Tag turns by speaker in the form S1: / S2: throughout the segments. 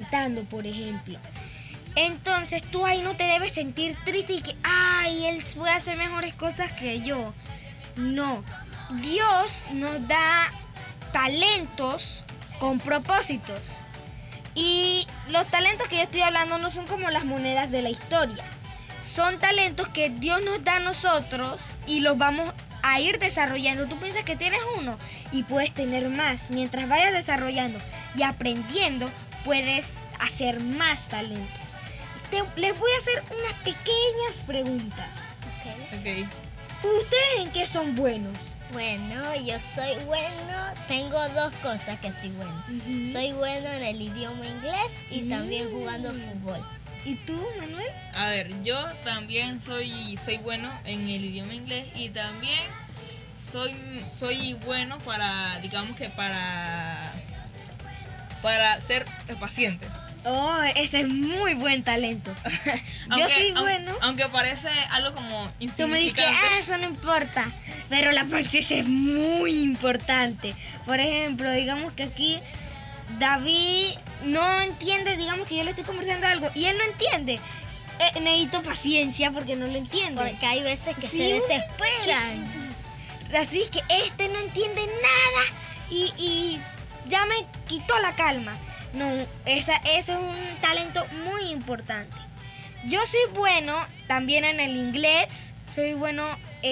S1: cantando, por ejemplo. Entonces tú ahí no te debes sentir triste y que, ay, él puede hacer mejores cosas que yo. No, Dios nos da talentos con propósitos. Y los talentos que yo estoy hablando no son como las monedas de la historia. Son talentos que Dios nos da a nosotros y los vamos a ir desarrollando. Tú piensas que tienes uno y puedes tener más. Mientras vayas desarrollando y aprendiendo, puedes hacer más talentos. Les voy a hacer unas pequeñas preguntas.
S2: Ok.
S1: ¿Ustedes en qué son buenos?
S3: Bueno, yo soy bueno, tengo dos cosas que soy bueno. Soy bueno en el idioma inglés y también jugando fútbol.
S1: ¿Y tú, Manuel?
S2: A ver, yo también soy bueno en el idioma inglés y también soy bueno para, digamos que para ser paciente.
S1: Oh, ese es muy buen talento. Yo soy bueno.
S2: Aunque parece algo como
S1: Tú me dices que eso no importa, pero la paciencia es muy importante. Por ejemplo, digamos que aquí David no entiende, digamos que yo le estoy conversando algo y él no entiende. Necesito paciencia porque no lo entiende.
S3: Porque hay veces que
S1: Sí,
S3: se desesperan.
S1: Así es que este no entiende nada y ya me quitó la calma. No, eso es un talento muy importante. Yo soy bueno también en el inglés, soy bueno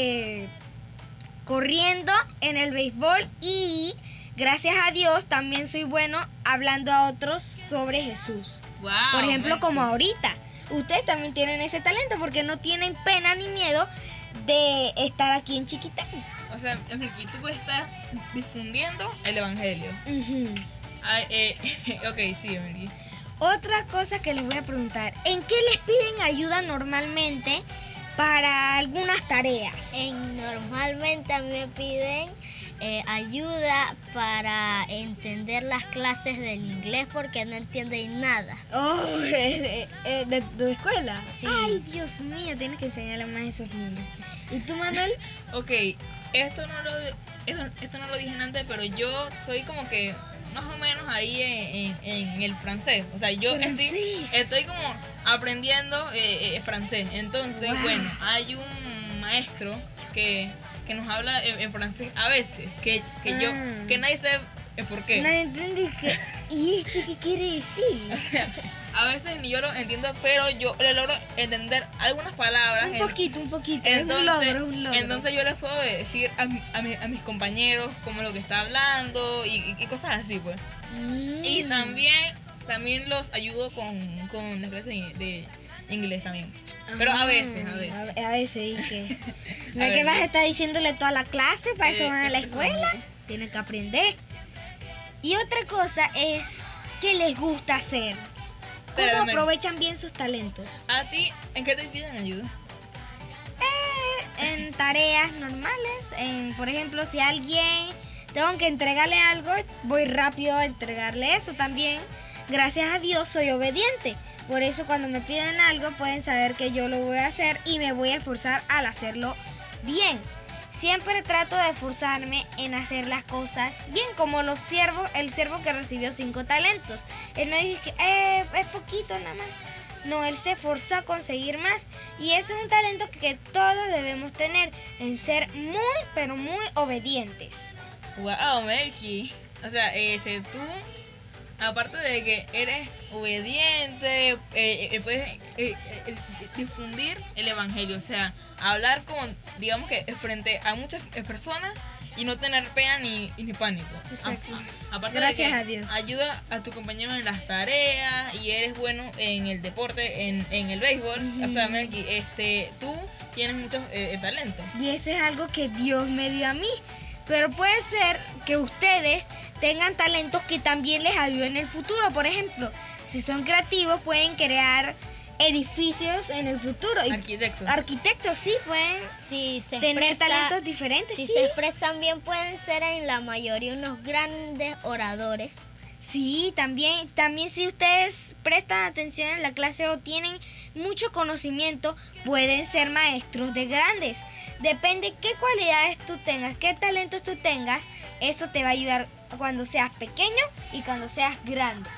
S1: corriendo en el béisbol y gracias a Dios también soy bueno hablando a otros sobre Jesús.
S2: Wow,
S1: Por ejemplo, como ahorita. Ustedes también tienen ese talento porque no tienen pena ni miedo de estar aquí en Chiquitán.
S2: O sea, Enrique, tú estás difundiendo el evangelio.
S1: Ujú.
S2: Ok, sí, Enrique.
S1: Otra cosa que les voy a preguntar, ¿en qué les piden ayuda normalmente para algunas tareas?
S3: Normalmente a mí me piden ayuda para entender las clases del inglés porque no entienden nada.
S1: Oh, ¿de tu escuela?
S3: Sí.
S1: Ay, Dios mío, tienes que enseñarle más a esos niños. ¿Y tú, Manuel?
S2: Ok, esto no lo dije antes, pero yo soy como que más o menos ahí en el francés. O sea, yo estoy como aprendiendo francés. Entonces,
S1: Wow.
S2: bueno, hay un maestro que nos habla en francés a veces, que nadie sabe por qué.
S1: Nadie entiende ¿y este qué quiere decir?
S2: O sea, a veces ni yo lo entiendo, pero yo le logro entender algunas palabras.
S1: Un poquito.
S2: Entonces,
S1: es un logro.
S2: Entonces yo les puedo decir a mis compañeros como lo que está hablando y cosas así, pues. Y también los ayudo con las clases de inglés también. Pero a veces.
S1: A veces, ¿y qué? No
S2: A
S1: es que
S2: ver,
S1: vas a estar diciéndole toda la clase, para eso van a la
S2: eso
S1: escuela.
S2: no.
S1: Tienen que aprender. Y otra cosa es, ¿qué les gusta hacer? ¿Cómo
S2: Espérame.
S1: aprovechan bien sus talentos?
S2: ¿A ti en qué te piden ayuda?
S1: En tareas normales, por ejemplo, si alguien tengo que entregarle algo, voy rápido a entregarle eso también. Gracias a Dios soy obediente. Por eso cuando me piden algo pueden saber que yo lo voy a hacer y me voy a esforzar al hacerlo bien. Siempre trato de esforzarme en hacer las cosas bien, como el siervo que recibió 5 talentos. Él no dice que es poquito nada más. No, él se esforzó a conseguir más y eso es un talento que todos debemos tener, en ser muy, pero muy obedientes.
S2: Wow, Melky. O sea, tú, aparte de que eres obediente, puedes difundir el evangelio. O sea, hablar digamos que frente a muchas personas y no tener pena ni pánico.
S1: Exacto.
S2: Aparte
S1: Gracias
S2: de que
S1: a Dios.
S2: ayuda a tu compañero en las tareas y eres bueno en el deporte, en el béisbol. O sea, Melky, tú tienes muchos talentos.
S1: Y eso es algo que Dios me dio a mí. Pero puede ser que ustedes tengan talentos que también les ayuden en el futuro. Por ejemplo, si son creativos pueden crear edificios en el futuro. Arquitectos, sí, pueden tener talentos diferentes.
S3: Si
S1: sí.
S3: se expresan bien pueden ser en la mayoría unos grandes oradores.
S1: Sí, también si ustedes prestan atención en la clase o tienen mucho conocimiento, pueden ser maestros de grandes. Depende qué cualidades tú tengas, qué talentos tú tengas, eso te va a ayudar cuando seas pequeño y cuando seas grande.